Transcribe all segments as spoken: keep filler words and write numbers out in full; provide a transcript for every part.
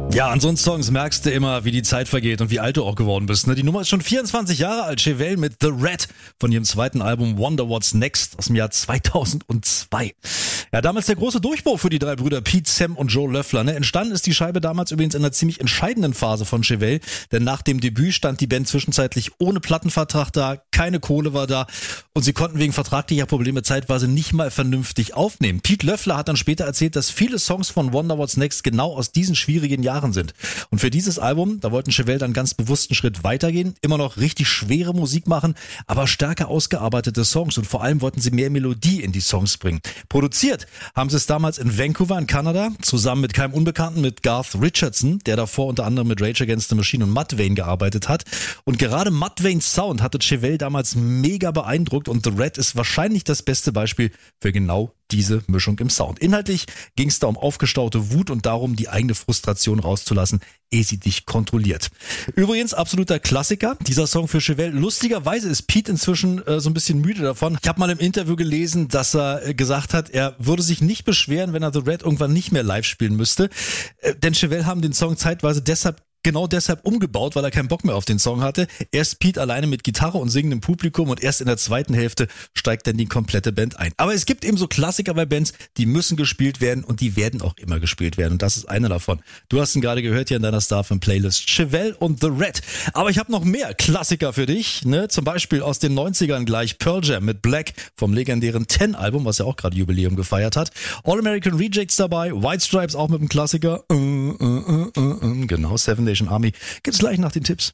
Ja, an so Songs merkst du immer, wie die Zeit vergeht und wie alt du auch geworden bist. Ne? Die Nummer ist schon vierundzwanzig Jahre alt. Chevelle mit The Rat von ihrem zweiten Album Wonder What's Next aus dem Jahr zweitausendzwei. Ja, damals der große Durchbruch für die drei Brüder Pete, Sam und Joe Löffler. Ne? Entstanden ist die Scheibe damals übrigens in einer ziemlich entscheidenden Phase von Chevelle, denn nach dem Debüt stand die Band zwischenzeitlich ohne Plattenvertrag da, keine Kohle war da und sie konnten wegen vertraglicher Probleme zeitweise nicht mal vernünftig aufnehmen. Pete Löffler hat dann später erzählt, dass viele Songs von Wonder What's Next genau aus diesen schwierigen Jahren sind. Und für dieses Album, da wollten Chevelle dann ganz bewusst einen Schritt weitergehen, immer noch richtig schwere Musik machen, aber stärker ausgearbeitete Songs und vor allem wollten sie mehr Melodie in die Songs bringen. Produziert haben sie es damals in Vancouver in Kanada, zusammen mit keinem Unbekannten, mit Garth Richardson, der davor unter anderem mit Rage Against the Machine und Mudvayne gearbeitet hat. Und gerade Mudvaynes Sound hatte Chevelle damals mega beeindruckt und The Rat ist wahrscheinlich das beste Beispiel für genau diese Mischung im Sound. Inhaltlich ging es da um aufgestaute Wut und darum, die eigene Frustration rauszulassen, ehe sie dich kontrolliert. Übrigens, absoluter Klassiker, dieser Song für Chevelle. Lustigerweise ist Pete inzwischen äh, so ein bisschen müde davon. Ich habe mal im Interview gelesen, dass er äh, gesagt hat, er würde sich nicht beschweren, wenn er The Rat irgendwann nicht mehr live spielen müsste. Äh, denn Chevelle haben den Song zeitweise deshalb genau deshalb umgebaut, weil er keinen Bock mehr auf den Song hatte. Erst Pete alleine mit Gitarre und singendem Publikum und erst in der zweiten Hälfte steigt dann die komplette Band ein. Aber es gibt eben so Klassiker bei Bands, die müssen gespielt werden und die werden auch immer gespielt werden und das ist einer davon. Du hast ihn gerade gehört hier in deiner Starfm-Playlist, Chevelle und The Rat. Aber ich habe noch mehr Klassiker für dich, ne? Zum Beispiel aus den neunzigern gleich Pearl Jam mit Black vom legendären Ten-Album, was ja auch gerade Jubiläum gefeiert hat. All American Rejects dabei, White Stripes auch mit dem Klassiker. Uh, uh, uh, uh, uh, genau, Seven Nation Army. Gibt's gleich nach den Tipps.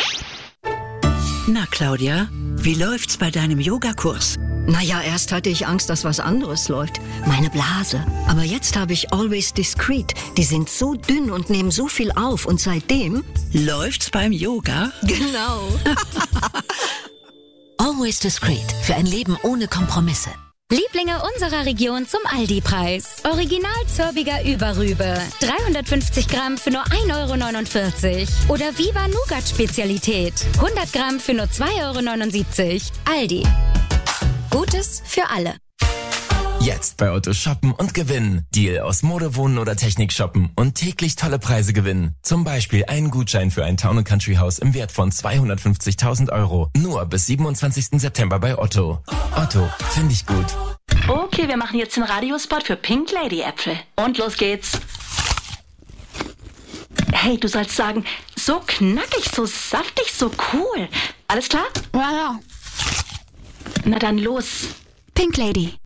Na Claudia, wie läuft's bei deinem Yogakurs? Naja, erst hatte ich Angst, dass was anderes läuft. Meine Blase. Aber jetzt habe ich Always Discreet. Die sind so dünn und nehmen so viel auf. Und seitdem... Läuft's beim Yoga? Genau. Always Discreet. Für ein Leben ohne Kompromisse. Lieblinge unserer Region zum Aldi-Preis. Original Zörbiger Überrübe. dreihundertfünfzig Gramm für nur ein Euro neunundvierzig. Oder Viva Nougat Spezialität. hundert Gramm für nur zwei Euro neunundsiebzig. Aldi. Gutes für alle. Jetzt bei Otto shoppen und gewinnen. Deal aus Mode, Wohnen oder Technik shoppen und täglich tolle Preise gewinnen. Zum Beispiel einen Gutschein für ein Town and Country Haus im Wert von zweihundertfünfzigtausend Euro. Nur bis siebenundzwanzigsten September bei Otto. Otto, finde ich gut. Okay, wir machen jetzt den Radiospot für Pink Lady Äpfel. Und los geht's. Hey, du sollst sagen, so knackig, so saftig, so cool. Alles klar? Ja, ja. Na dann los. Pink Lady.